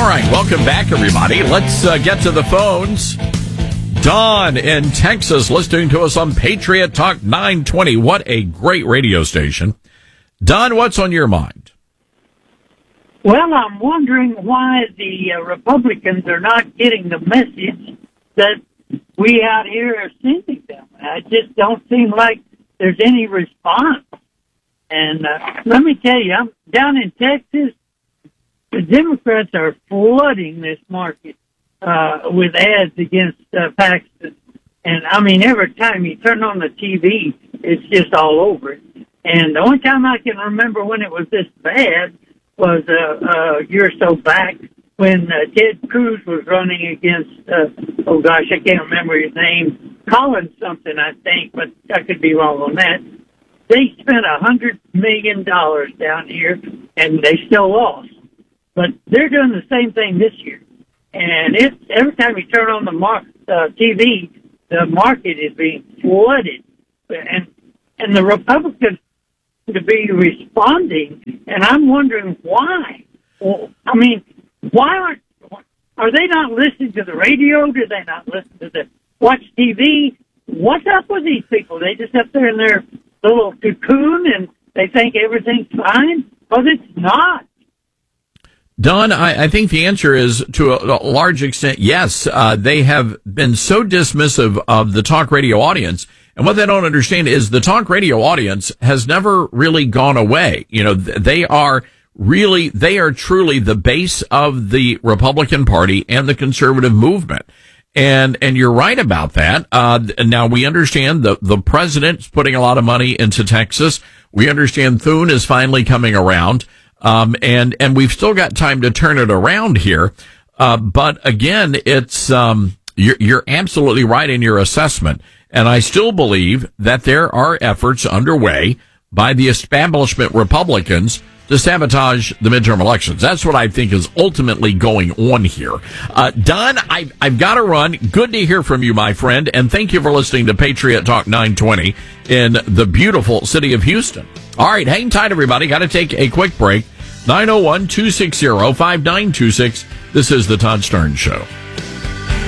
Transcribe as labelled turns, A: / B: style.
A: right, welcome back, everybody. Let's get to the phones. Don in Texas listening to us on Patriot Talk 920. What a great radio station. Don, what's on your mind?
B: Well, I'm wondering why the Republicans are not getting the message that we out here are sending them. I just don't seem like there's any response. And let me tell you, I'm down in Texas. The Democrats are flooding this market with ads against Paxton. And, I mean, every time you turn on the TV, it's just all over it. And the only time I can remember when it was this bad was a year or so back when Ted Cruz was running against, I can't remember his name, Collins something, I think, but I could be wrong on that. They spent $100 million down here, and they still lost. But they're doing the same thing this year. And every time you turn on the TV, the market is being flooded. And the Republicans to be responding, and I'm wondering why. Well, I mean, are they not listening to the radio? Do they not listen to watch TV? What's up with these people? They just up there in their little cocoon and they think everything's fine? But it's not.
A: Don, I think the answer is, to a large extent, yes. They have been so dismissive of the talk radio audience. And what they don't understand is the talk radio audience has never really gone away. You know, they are truly the base of the Republican Party and the conservative movement. And you're right about that. Now we understand the president's putting a lot of money into Texas. We understand Thune is finally coming around. And we've still got time to turn it around here. But again, it's, you're absolutely right in your assessment. And I still believe that there are efforts underway by the establishment Republicans to sabotage the midterm elections. That's what I think is ultimately going on here. Don, I've got to run. Good to hear from you, my friend. And thank you for listening to Patriot Talk 920 in the beautiful city of Houston. All right, hang tight, everybody. Got to take a quick break. 901-260-5926. This is the Todd Starnes Show.